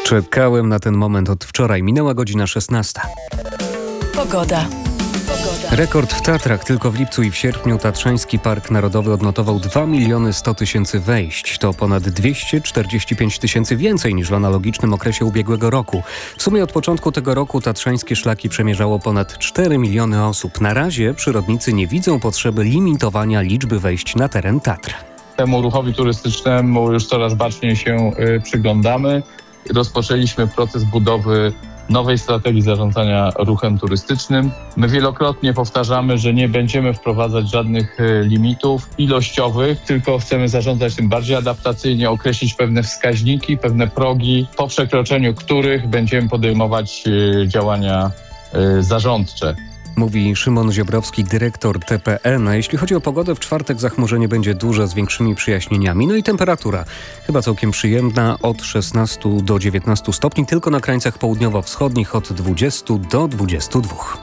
Czekałem na ten moment od wczoraj. Minęła godzina 16. Pogoda. Rekord w Tatrach. Tylko w lipcu i w sierpniu Tatrzański Park Narodowy odnotował 2 100 000 wejść. To ponad 245 000 więcej niż w analogicznym okresie ubiegłego roku. W sumie od początku tego roku tatrzańskie szlaki przemierzało ponad 4 miliony osób. Na razie przyrodnicy nie widzą potrzeby limitowania liczby wejść na teren Tatr. Temu ruchowi turystycznemu już coraz baczniej się przyglądamy. Rozpoczęliśmy proces budowy nowej strategii zarządzania ruchem turystycznym. My wielokrotnie powtarzamy, że nie będziemy wprowadzać żadnych limitów ilościowych, tylko chcemy zarządzać tym bardziej adaptacyjnie, określić pewne wskaźniki, pewne progi, po przekroczeniu których będziemy podejmować działania zarządcze. Mówi Szymon Ziobrowski, dyrektor TPN. A jeśli chodzi o pogodę, w czwartek zachmurzenie będzie duże z większymi przejaśnieniami. No i temperatura chyba całkiem przyjemna, od 16 do 19 stopni, tylko na krańcach południowo-wschodnich od 20 do 22.